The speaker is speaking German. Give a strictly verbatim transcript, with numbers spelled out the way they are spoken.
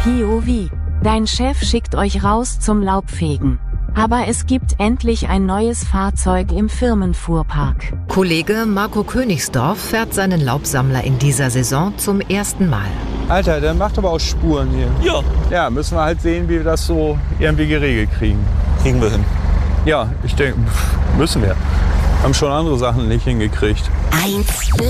P O V. Dein Chef schickt euch raus zum Laubfegen. Aber es gibt endlich ein neues Fahrzeug im Firmenfuhrpark. Kollege Marco Königsdorf fährt seinen Laubsammler in dieser Saison zum ersten Mal. Alter, der macht aber auch Spuren hier. Ja. Ja, müssen wir halt sehen, wie wir das so irgendwie geregelt kriegen. Kriegen wir hin. Ja, ich denke, müssen wir. Haben schon andere Sachen nicht hingekriegt. Eins.